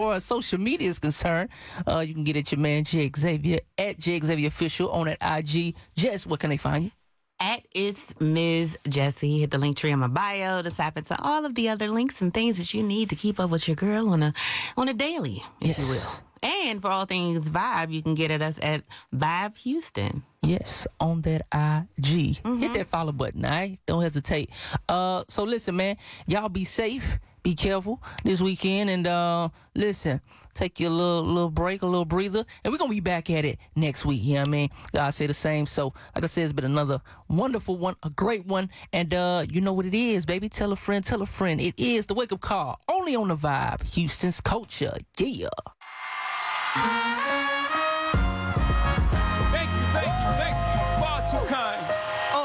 far as social media is concerned, you can get at your man Jay Xavier at Jay Xavier Official on that IG. Jess, where can they find you? At It's Ms. Jessie. Hit the link tree in my bio to tap into all of the other links and things that you need to keep up with your girl on a daily, if you will. And for all things Vibe, you can get at us at Vibe Houston. Yes, on that IG. Hit that follow button, all right? Don't hesitate. So listen, man, y'all be safe. Be careful this weekend, and listen, take your little break, a little breather, and we're gonna be back at it next week. You know what I mean? God say the same. So, like I said, it's been another wonderful one, a great one, and you know what it is, baby. Tell a friend, tell a friend. It is the Wake Up Call, only on the Vibe, Houston's culture. Yeah.